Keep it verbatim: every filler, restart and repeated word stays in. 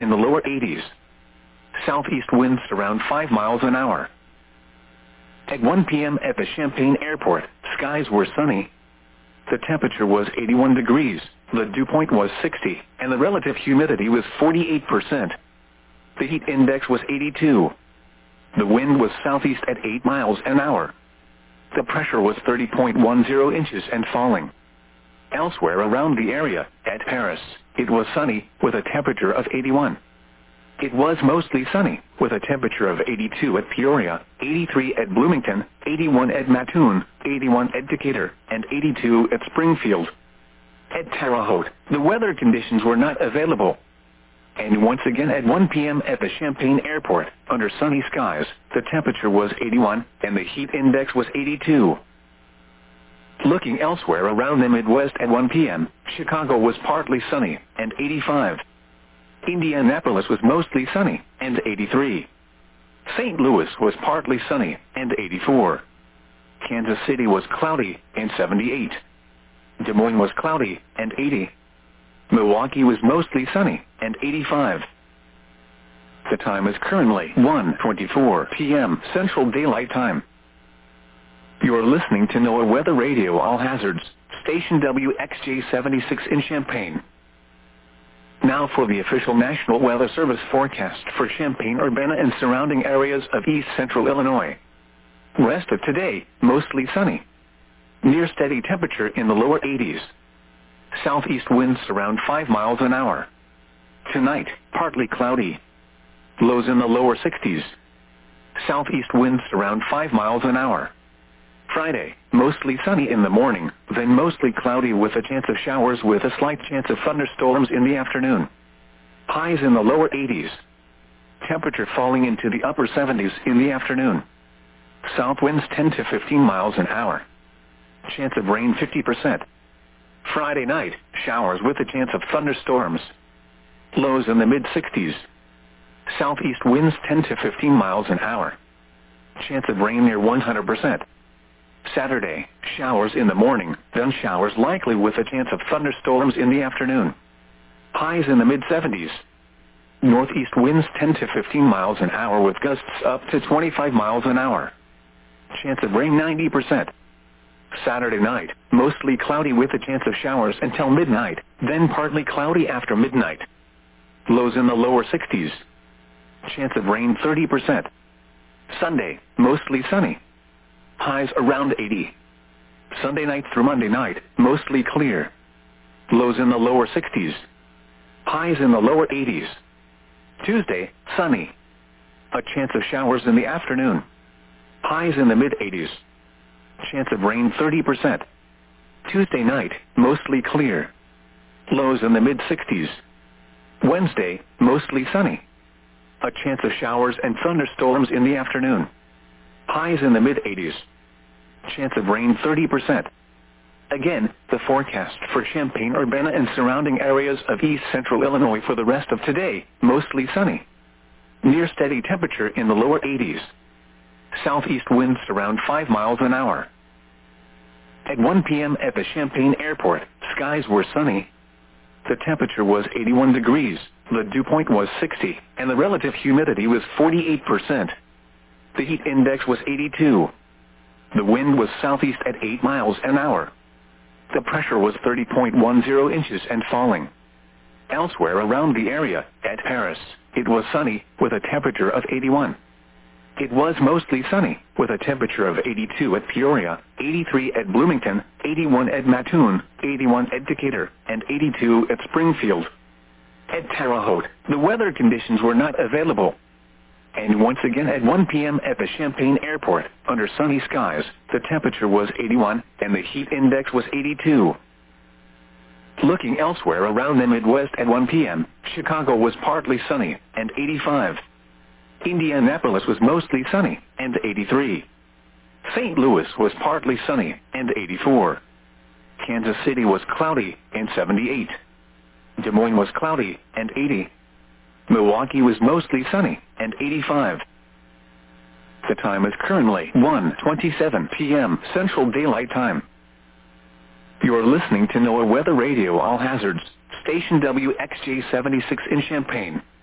in the lower eighties. Southeast winds around five miles an hour. At one p m at the Champaign Airport, skies were sunny. The temperature was eighty-one degrees, the dew point was sixty, and the relative humidity was forty-eight percent. The heat index was eighty-two. The wind was southeast at eight miles an hour. The pressure was thirty point one zero inches and falling. Elsewhere around the area, at Paris, it was sunny, with a temperature of eighty-one. It was mostly sunny, with a temperature of eighty-two at Peoria, eighty-three at Bloomington, eighty-one at Mattoon, eighty-one at Decatur, and eighty-two at Springfield. At Terre Haute, the weather conditions were not available. And once again at one p m at the Champaign Airport, under sunny skies, the temperature was eighty-one, and the heat index was eighty-two. Looking elsewhere around the Midwest at one p m, Chicago was partly sunny, and eighty-five. Indianapolis was mostly sunny, and eighty-three. Saint Louis was partly sunny, and eighty-four. Kansas City was cloudy, and seventy-eight. Des Moines was cloudy, and eighty. Milwaukee was mostly sunny, and eighty-five. The time is currently one twenty-four p m Central Daylight Time. You're listening to NOAA Weather Radio All Hazards, station W X J seventy-six in Champaign. Now for the official National Weather Service forecast for Champaign-Urbana and surrounding areas of east central Illinois. Rest of today, mostly sunny. Near steady temperature in the lower eighties. Southeast winds around five miles an hour. Tonight, partly cloudy. Lows in the lower sixties. Southeast winds around five miles an hour. Friday, mostly sunny in the morning, then mostly cloudy with a chance of showers with a slight chance of thunderstorms in the afternoon. Highs in the lower eighties. Temperature falling into the upper seventies in the afternoon. South winds ten to fifteen miles an hour. Chance of rain fifty percent. Friday night, showers with a chance of thunderstorms. Lows in the mid-sixties. Southeast winds ten to fifteen miles an hour. Chance of rain near one hundred percent. Saturday, showers in the morning, then showers likely with a chance of thunderstorms in the afternoon. Highs in the mid-seventies. Northeast winds ten to fifteen miles an hour with gusts up to twenty-five miles an hour. Chance of rain ninety percent. Saturday night, mostly cloudy with a chance of showers until midnight, then partly cloudy after midnight. Lows in the lower sixties. Chance of rain thirty percent. Sunday, mostly sunny. Highs around eighty. Sunday night through Monday night, mostly clear. Lows in the lower sixties. Highs in the lower eighties. Tuesday, sunny. A chance of showers in the afternoon. Highs in the mid-eighties. Chance of rain thirty percent. Tuesday night, mostly clear. Lows in the mid-sixties. Wednesday, mostly sunny. A chance of showers and thunderstorms in the afternoon. Highs in the mid-eighties. Chance of rain thirty percent. Again, the forecast for Champaign-Urbana and surrounding areas of east central Illinois for the rest of today, mostly sunny. Near steady temperature in the lower eighties. Southeast winds around five miles an hour. At one p m at the Champaign Airport, skies were sunny. The temperature was eighty-one degrees, the dew point was sixty, and the relative humidity was forty-eight percent. The heat index was eighty-two. The wind was southeast at eight miles an hour. The pressure was thirty point one zero inches and falling. Elsewhere around the area, at Paris, it was sunny, with a temperature of eighty-one. It was mostly sunny, with a temperature of eighty-two at Peoria, eighty-three at Bloomington, eighty-one at Mattoon, eighty-one at Decatur, and eighty-two at Springfield. At Terre Haute, the weather conditions were not available. And once again at one p m at the Champaign Airport, under sunny skies, the temperature was eighty-one, and the heat index was eighty-two. Looking elsewhere around the Midwest at one p m, Chicago was partly sunny, and eighty-five. Indianapolis was mostly sunny, and eighty-three. Saint Louis was partly sunny, and eighty-four. Kansas City was cloudy, and seventy-eight. Des Moines was cloudy, and eighty. Milwaukee was mostly sunny, and eighty-five. The time is currently one twenty-seven p m Central Daylight Time. You're listening to NOAA Weather Radio All Hazards, station W X J seventy-six in Champaign.